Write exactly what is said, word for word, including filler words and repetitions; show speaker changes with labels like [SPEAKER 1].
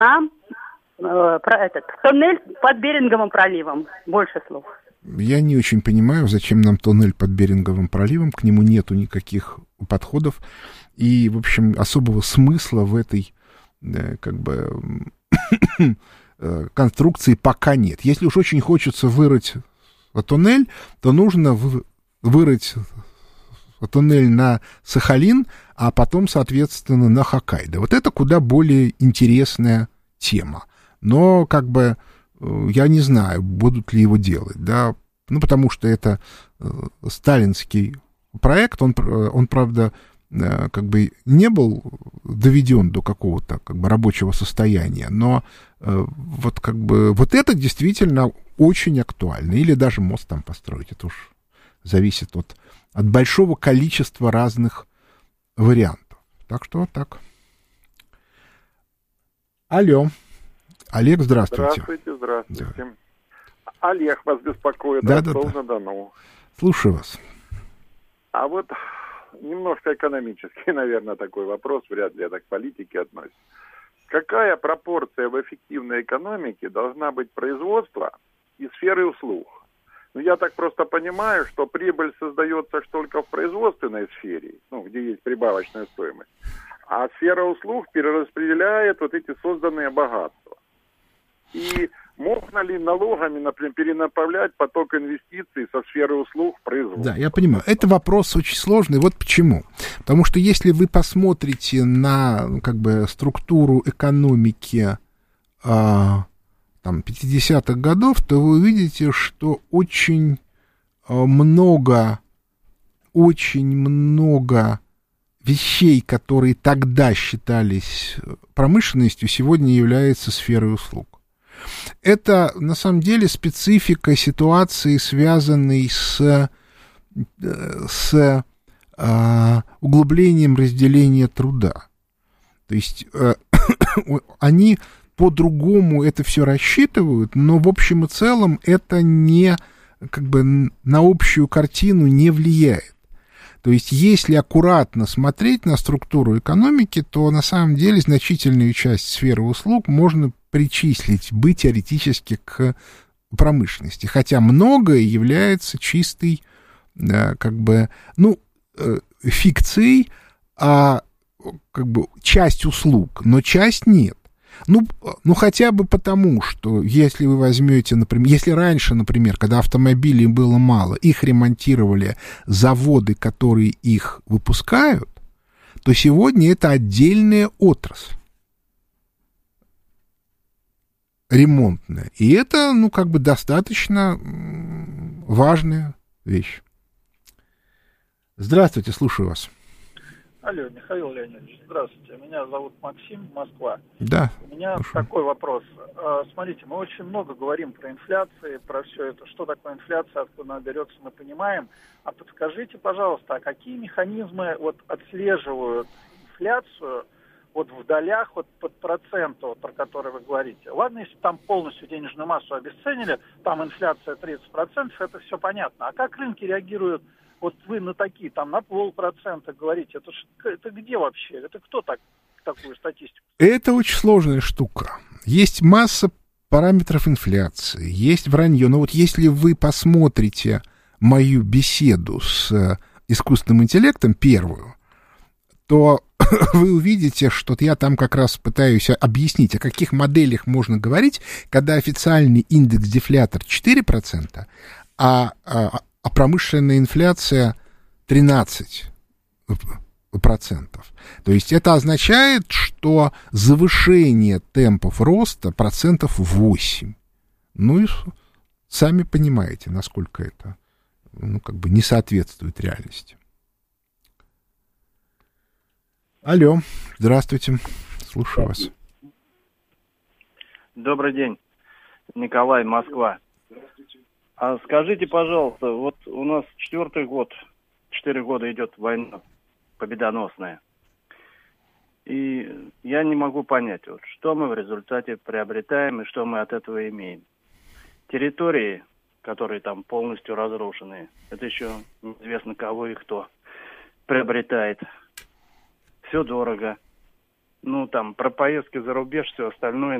[SPEAKER 1] э, про этот тоннель под Беринговым проливом. Больше слов.
[SPEAKER 2] Я не очень понимаю, зачем нам тоннель под Беринговым проливом, к нему нету никаких подходов, и, в общем, особого смысла в этой, э, как бы, э, конструкции пока нет. Если уж очень хочется вырыть тоннель, то нужно вы, вырыть туннель на Сахалин, а потом, соответственно, на Хоккайдо. Вот это куда более интересная тема. Но, как бы, я не знаю, будут ли его делать, да, ну, потому что это э, сталинский проект, он, он, правда, э, как бы не был доведен до какого-то, как бы, рабочего состояния, но э, вот, как бы, вот это действительно очень актуально. Или даже мост там построить, это уж зависит от, от большого количества разных вариантов. Так что вот так. Алло. Олег, здравствуйте.
[SPEAKER 3] Здравствуйте, здравствуйте.
[SPEAKER 2] Да.
[SPEAKER 3] Олег вас беспокоит,
[SPEAKER 2] да, да,
[SPEAKER 3] Ростов-на-Дону.
[SPEAKER 2] Слушаю вас.
[SPEAKER 3] А вот немножко экономический, наверное, такой вопрос, вряд ли это к политике относится. Какая пропорция в эффективной экономике должна быть производства и сферы услуг? Ну, я так просто понимаю, что прибыль создается только в производственной сфере, ну, где есть прибавочная стоимость, а сфера услуг перераспределяет вот эти созданные богатства. И можно ли налогами, например, перенаправлять поток инвестиций со сферы услуг в производство?
[SPEAKER 2] Да, я понимаю. Это вопрос очень сложный. Вот почему. Потому что если вы посмотрите на, как бы, структуру экономики а, там, пятидесятых годов, то вы увидите, что очень а, много, очень много вещей, которые тогда считались промышленностью, сегодня являются сферой услуг. Это, на самом деле, специфика ситуации, связанной с, с э, углублением разделения труда. То есть э, они по-другому это все рассчитывают, но в общем и целом это не, как бы, на общую картину не влияет. То есть если аккуратно смотреть на структуру экономики, то на самом деле значительную часть сферы услуг можно причислить бы теоретически к промышленности, хотя многое является чистой, как бы, ну, фикцией, а, как бы, часть услуг, но часть нет. Ну, ну, хотя бы потому, что если вы возьмете, например, если раньше, например, когда автомобилей было мало, их ремонтировали заводы, которые их выпускают, то сегодня это отдельная отрасль ремонтная. И это, ну, как бы, достаточно важная вещь. Здравствуйте, слушаю вас.
[SPEAKER 4] Алло, Михаил Леонидович, здравствуйте. Меня зовут Максим, Москва.
[SPEAKER 2] Да.
[SPEAKER 4] У меня
[SPEAKER 2] слушаю.
[SPEAKER 4] такой вопрос. Смотрите, мы очень много говорим про инфляцию, про все это. Что такое инфляция, откуда она берется, мы понимаем. А подскажите, пожалуйста, а какие механизмы вот отслеживают инфляцию вот в долях, вот под процент, вот, про который вы говорите? Ладно, если там полностью денежную массу обесценили, там инфляция тридцать процентов, это все понятно. А как рынки реагируют? Вот вы на такие, там, на полпроцента говорите, это, это где вообще? Это кто так, такую статистику?
[SPEAKER 2] Это очень сложная штука. Есть масса параметров инфляции, есть вранье. Но вот если вы посмотрите мою беседу с искусственным интеллектом, первую, то вы увидите, что я там как раз пытаюсь объяснить, о каких моделях можно говорить, когда официальный индекс дефлятор четыре процента, а... а промышленная инфляция тринадцать процентов. То есть это означает, что завышение темпов роста процентов восемь. Ну и сами понимаете, насколько это, ну, как бы, не соответствует реальности. Алло, здравствуйте, слушаю вас.
[SPEAKER 5] Добрый день, Николай, Москва. А скажите, пожалуйста, вот у нас четвертый год, четыре года идет война победоносная. И я не могу понять, вот, что мы в результате приобретаем и что мы от этого имеем. Территории, которые там полностью разрушены, это еще неизвестно кого и кто приобретает. Все дорого. ну, там, про поездки за рубеж, все остальное,